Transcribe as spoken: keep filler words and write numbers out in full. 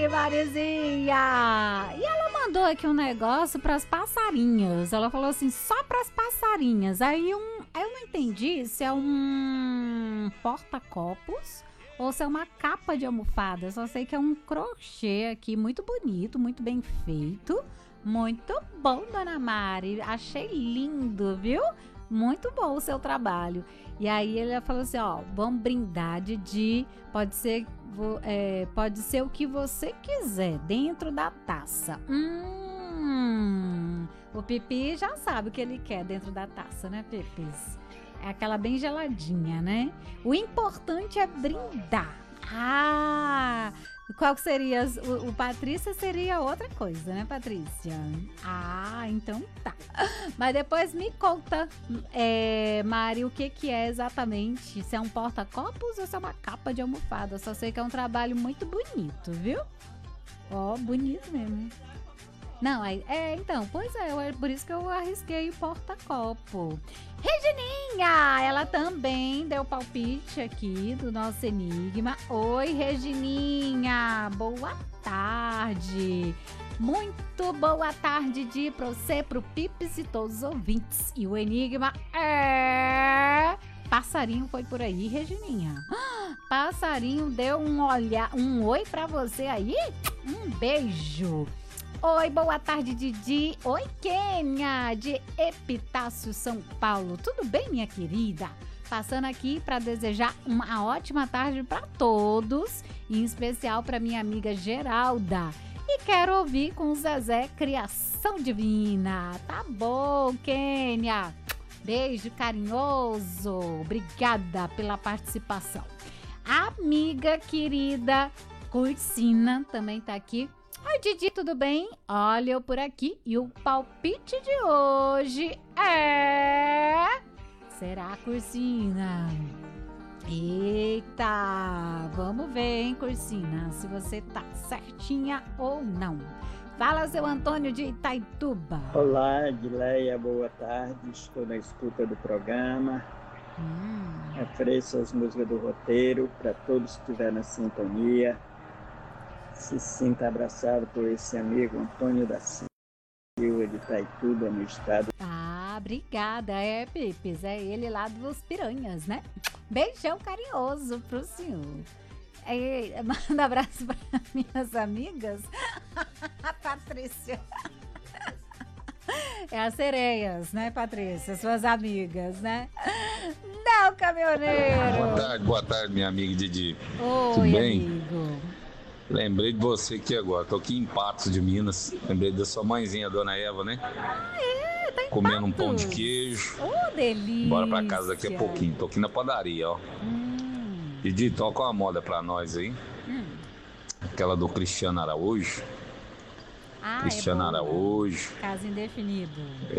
tarde, Marizinha! E ela mandou aqui um negócio para as passarinhas. Ela falou assim, só para as passarinhas. Aí um, eu não entendi se é um porta-copos ou se é uma capa de almofada. Só sei que é um crochê aqui muito bonito, muito bem feito. Muito bom, dona Mari. Achei lindo, viu? Muito bom o seu trabalho. E aí ele falou assim, ó, vamos brindar de, pode ser, é, pode ser o que você quiser, dentro da taça. Hum, o Pipi já sabe o que ele quer dentro da taça, né, Pipis? É aquela bem geladinha, né? O importante é brindar. Ah, qual seria? O, o Patrícia seria outra coisa, né, Patrícia? Ah, então tá. Mas depois me conta, é, Mari, o que que é exatamente? Se é um porta-copos ou se é uma capa de almofada? Eu só sei que é um trabalho muito bonito, viu? Ó, oh, bonito mesmo. Não, é, é, então, pois é, é por isso que eu arrisquei o porta-copo. Regininha, ela também deu palpite aqui do nosso enigma. Oi, Regininha, boa tarde. Muito boa tarde de pra você, pro Pipis e todos os ouvintes. E o enigma é... Passarinho foi por aí, Regininha. Passarinho deu um olhar, um oi pra você aí? Um beijo. Oi, boa tarde, Didi. Oi, Kênia, de Epitácio, São Paulo. Tudo bem, minha querida? Passando aqui para desejar uma ótima tarde para todos, em especial para minha amiga Geralda. E quero ouvir com o Zezé Criação Divina. Tá bom, Kênia. Beijo carinhoso. Obrigada pela participação. Amiga querida Cursina também tá aqui. Oi, Didi, tudo bem? Olha eu por aqui e o palpite de hoje é... Será, Cursina? Eita, vamos ver, hein, Cursina, se você tá certinha ou não. Fala, seu Antônio de Itaituba. Olá, Edileia, boa tarde, estou na escuta do programa. Hum. Ofereço as músicas do roteiro para todos que estiverem na sintonia. Se sinta abraçado por esse amigo Antônio da Silva de Itaituba, no estado. Ah, obrigada, é, Pipis, é ele lá dos Piranhas, né? Beijão carinhoso pro senhor. É, manda abraço para minhas amigas. Patrícia. É as sereias, né, Patrícia? Suas amigas, né? Não, caminhoneiro. Boa tarde, boa tarde, minha amiga Didi. Oi, tudo bem? Amigo. Lembrei de você aqui agora, tô aqui em Patos de Minas. Lembrei da sua mãezinha, a dona Eva, né? Ah, é? Tá em Comendo um pão de Patos. queijo. Oh, delícia. Bora pra casa daqui a pouquinho. Tô aqui na padaria, ó. Hum. Didi, toca uma moda pra nós aí. Hum. Aquela do Cristiano Araújo. Ah, Cristiano é boa. Araújo. Caso indefinido.